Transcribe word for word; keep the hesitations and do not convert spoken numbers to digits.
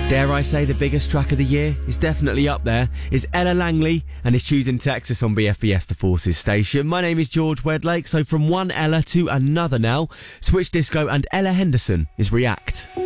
Dare I say the biggest track of the year is definitely up there, is Ella Langley and is choosing Texas on B F B S The Forces station. My name is George Wedlake, so from one Ella to another now, Switch Disco and Ella Henderson is React.